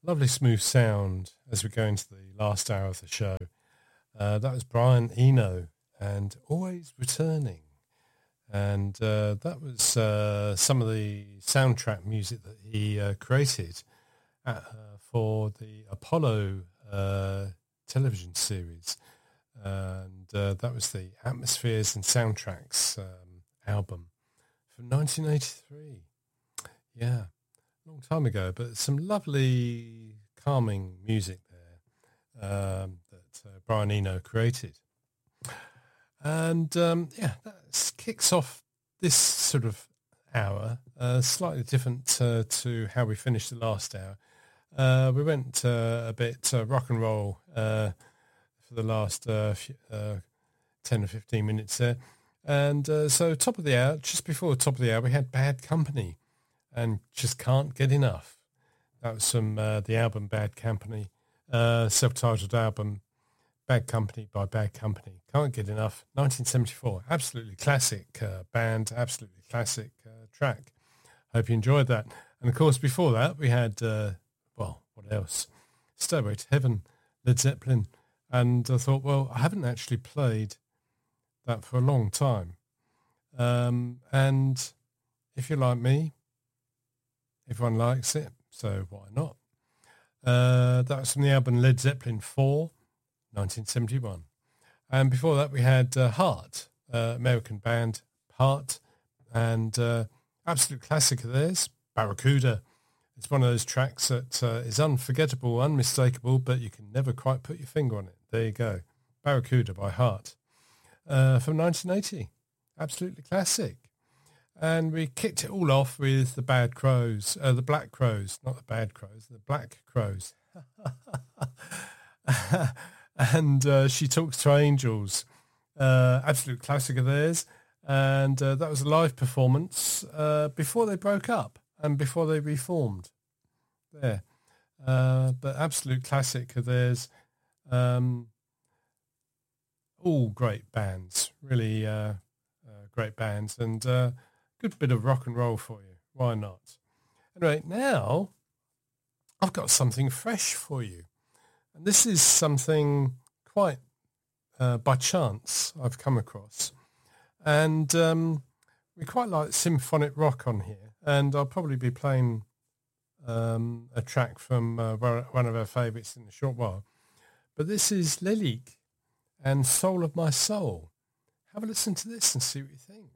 Lovely smooth sound as we go into the last hour of the show. That was Brian Eno and Always Returning. And that was some of the soundtrack music that he created for the Apollo television series. And that was the Atmospheres and Soundtracks album from 1983. Yeah. Long time ago, but some lovely calming music there that Brian Eno created. And that kicks off this sort of hour, slightly different to how we finished the last hour. We went a bit rock and roll for the last 10 or 15 minutes there. And so top of the hour, just before the top of the hour, we had Bad Company. And Just Can't Get Enough. That was from the album Bad Company, self-titled album, Bad Company by Bad Company. Can't Get Enough, 1974. Absolutely classic band, absolutely classic track. Hope you enjoyed that. And of course, before that, we had, what else? Stairway to Heaven, Led Zeppelin. And I thought, well, I haven't actually played that for a long time. And if you're like me, everyone likes it, so why not? That was from the album Led Zeppelin 4, 1971. And before that, we had Heart, American band Heart, and absolute classic of theirs, Barracuda. It's one of those tracks that is unforgettable, unmistakable, but you can never quite put your finger on it. There you go. Barracuda by Heart from 1980. Absolutely classic. And we kicked it all off with the Black Crowes, not the Bad Crows, the Black Crowes. And She Talks to Angels, absolute classic of theirs. And that was a live performance before they broke up and before they reformed. There. But absolute classic of theirs. All great bands, really great bands. And good bit of rock and roll for you. Why not? Anyway, now I've got something fresh for you. And this is something quite by chance I've come across. And we quite like symphonic rock on here. And I'll probably be playing a track from one of our favourites in a short while. But this is Lilik and Soul of My Soul. Have a listen to this and see what you think.